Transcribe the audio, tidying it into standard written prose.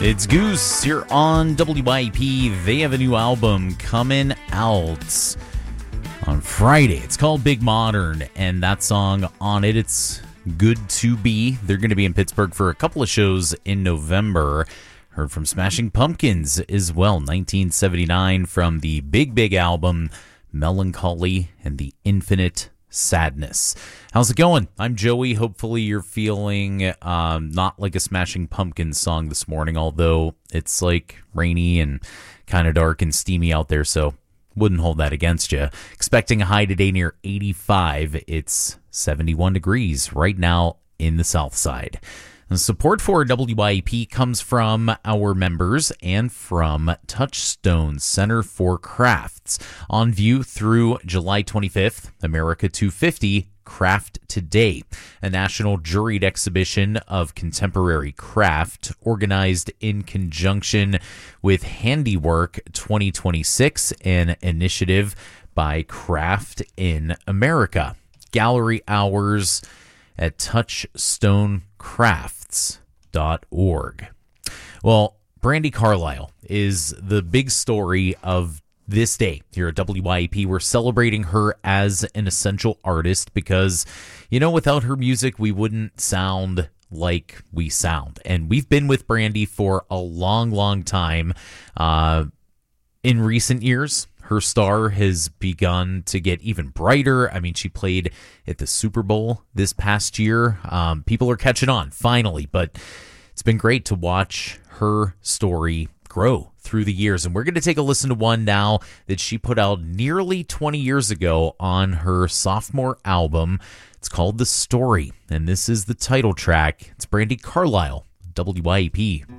It's Goose here on WYP. They have a new album coming out on Friday. It's called Big Modern, and that song on it, it's Good to Be. They're going to be in Pittsburgh for a couple of shows in November. Heard from Smashing Pumpkins as well, 1979, from the big album Melancholy and the Infinite Sadness. How's it going? I'm Joey. Hopefully you're feeling not like a Smashing Pumpkins song this morning, although it's like rainy and kind of dark and steamy out there, so wouldn't hold that against you. Expecting a high today near 85. It's 71 degrees right now in the south side. And support for WYP comes from our members and from Touchstone Center for Crafts. On view through July 25th, America 250, Craft Today, a national juried exhibition of contemporary craft organized in conjunction with Handiwork 2026, an initiative by Craft in America. Gallery hours at touchstonecrafts.org. Well, Brandi Carlile is the big story of this day here at WYP. We're celebrating her as an essential artist because, you know, without her music, we wouldn't sound like we sound. And we've been with Brandi for a long time. In recent years, her star has begun to get even brighter. I mean, she played at the Super Bowl this past year. People are catching on, finally. But it's been great to watch her story grow through the years. And we're going to take a listen to one now that she put out nearly 20 years ago on her sophomore album. It's called The Story. And this is the title track. It's Brandi Carlile, WYP.